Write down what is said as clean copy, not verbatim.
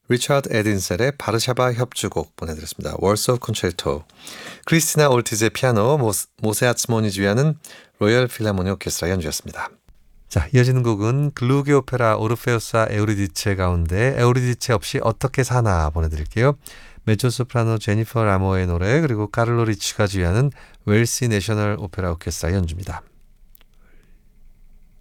리차드 에딘셀의 바르샤바 협주곡 보내드렸습니다. 월소 콘체르토. 크리스티나 올티즈의 피아노, 모세 아츠모니주야는 로열 필하모니 오케스트라 연주였습니다. 자, 이어지는 곡은 글루게 오페라 오르페우스와 에우리디체 가운데 에우리디체 없이 어떻게 사나 보내드릴게요. 메조소프라노 제니퍼 라모의 노래, 그리고 카를로 리치가 주연하는 웰시 내셔널 오페라 오케스트라 연주입니다.